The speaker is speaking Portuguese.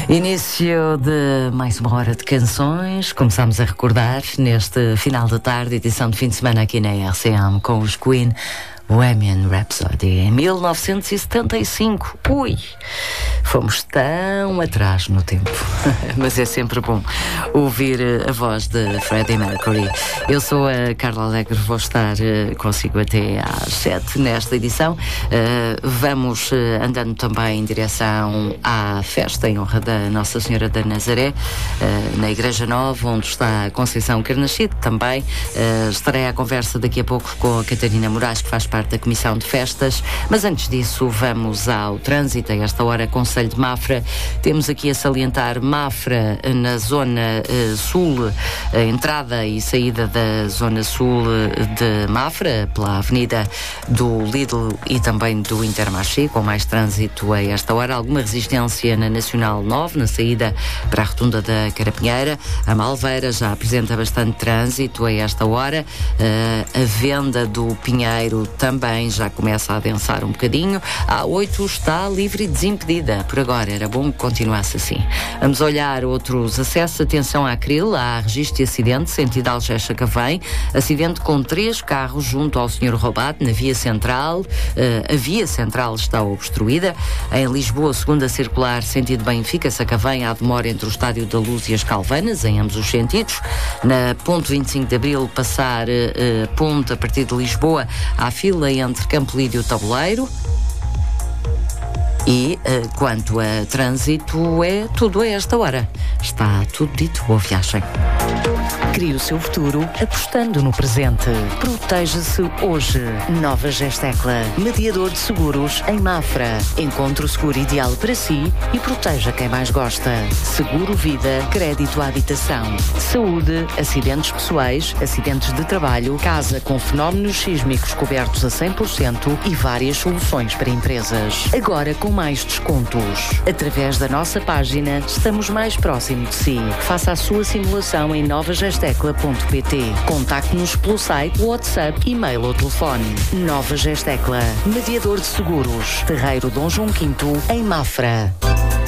Início de mais uma hora de canções. Começamos a recordar neste final da tarde, edição de fim de semana aqui na RCM, com os Queen, Bohemian Rhapsody, em 1975. Ui, fomos tão atrás no tempo. Mas é sempre bom ouvir a voz de Freddie Mercury. Eu sou a Carla Alegre, vou estar consigo até às 7 nesta edição. Vamos andando também em direção à festa em honra da Nossa Senhora da Nazaré, na Igreja Nova, onde está a Conceição Carnachide. Também estarei à conversa daqui a pouco com a Catarina Moraes, que faz parte da Comissão de Festas. Mas antes disso, vamos ao trânsito. A esta hora, Concelho de Mafra. Temos aqui a salientar Mafra na zona sul, a entrada e saída da zona sul de Mafra, pela avenida do Lidl e também do Intermarché, com mais trânsito a esta hora. Alguma resistência na Nacional 9, na saída para a Rotunda da Carapinheira. A Malveira já apresenta bastante trânsito a esta hora. A Venda do Pinheiro também já começa a adensar um bocadinho. A A8 está livre e desimpedida. Por agora, era bom que continuasse assim. Vamos olhar outros acessos. Atenção à Acril. Há registro de acidente, sentido Algés-Sacavém. Acidente com 3 carros junto ao Sr. Robato, na via central. A via central está obstruída. Em Lisboa, segunda circular, sentido Benfica-Sacavém, há demora entre o Estádio da Luz e as Calvanas, em ambos os sentidos. Na ponte 25 de Abril, passar ponte a partir de Lisboa, há fila entre Campo Lídio e Tabuleiro. E quanto a trânsito, é tudo a esta hora. Está tudo dito. Boa viagem. Crie o seu futuro apostando no presente. Proteja-se hoje. Nova Gestecla, mediador de seguros em Mafra. Encontre o seguro ideal para si e proteja quem mais gosta. Seguro vida, crédito à habitação, saúde, acidentes pessoais, acidentes de trabalho, casa com fenómenos sísmicos cobertos a 100% e várias soluções para empresas. Agora com mais descontos. Através da nossa página, estamos mais próximo de si. Faça a sua simulação em novagestecla.pt. Contacte-nos pelo site, WhatsApp, e-mail ou telefone. Nova Gestecla, mediador de seguros. Terreiro Dom João V, em Mafra.